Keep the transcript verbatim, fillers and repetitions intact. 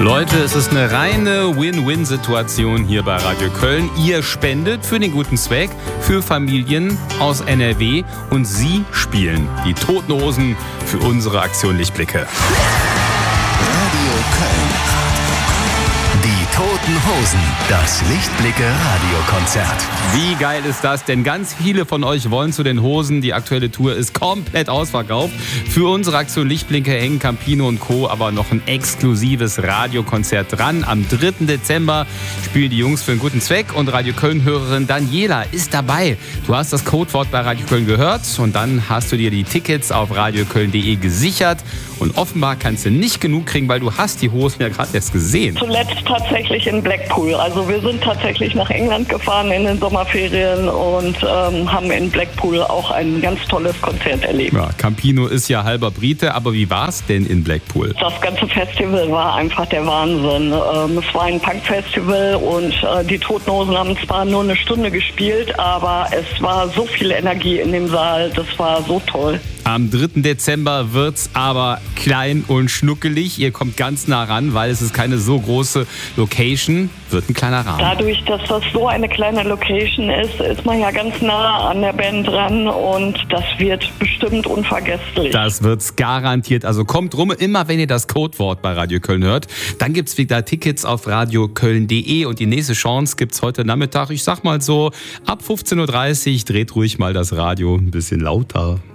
Leute, es ist eine reine Win-Win-Situation hier bei Radio Köln. Ihr spendet für den guten Zweck für Familien aus N R W und Sie spielen die Toten Hosen für unsere Aktion Lichtblicke. Radio Köln. Die Toten Hosen, das Lichtblicke-Radiokonzert. Wie geil ist das denn? Ganz viele von euch wollen zu den Hosen. Die aktuelle Tour ist komplett ausverkauft. Für unsere Aktion Lichtblicke hängen Campino und Co. aber noch ein exklusives Radiokonzert dran. Am dritten Dezember spielen die Jungs für einen guten Zweck und Radio Köln-Hörerin Daniela ist dabei. Du hast das Codewort bei Radio Köln gehört und dann hast du dir die Tickets auf radioköln punkt de gesichert. Und offenbar kannst du nicht genug kriegen, weil du hast die Hosen ja gerade erst gesehen. Zuletzt tatsächlich in Blackpool. Also wir sind tatsächlich nach England gefahren in den Sommerferien und ähm, haben in Blackpool auch ein ganz tolles Konzert erlebt. Ja, Campino ist ja halber Brite, aber wie war es denn in Blackpool? Das ganze Festival war einfach der Wahnsinn. Ähm, es war ein Punk-Festival und äh, die Toten Hosen haben zwar nur eine Stunde gespielt, aber es war so viel Energie in dem Saal. Das war so toll. Am dritten Dezember wird's aber klein und schnuckelig. Ihr kommt ganz nah ran, weil es ist keine so große Location. Wird ein kleiner Rahmen. Dadurch, dass das so eine kleine Location ist, ist man ja ganz nah an der Band dran und das wird bestimmt unvergesslich. Das wird's garantiert. Also kommt rum, immer wenn ihr das Codewort bei Radio Köln hört. Dann gibt's wieder Tickets auf radioköln punkt de und die nächste Chance gibt's heute Nachmittag. Ich sag mal so, ab fünfzehn Uhr dreißig dreht ruhig mal das Radio ein bisschen lauter.